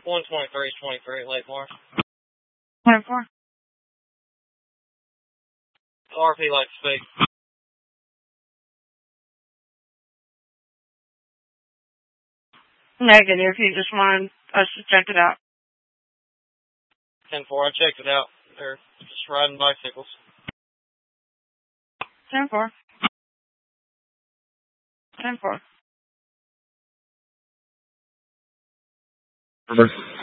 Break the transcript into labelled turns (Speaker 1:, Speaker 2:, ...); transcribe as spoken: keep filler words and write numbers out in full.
Speaker 1: one twenty-three is twenty-three at Lake Marsh.
Speaker 2: twenty-four.
Speaker 1: R P like to speak.
Speaker 2: Negative. He just wanted us to check it out.
Speaker 1: ten four, I checked it out. They're just riding bicycles.
Speaker 2: ten four. ten four.
Speaker 3: Reverse.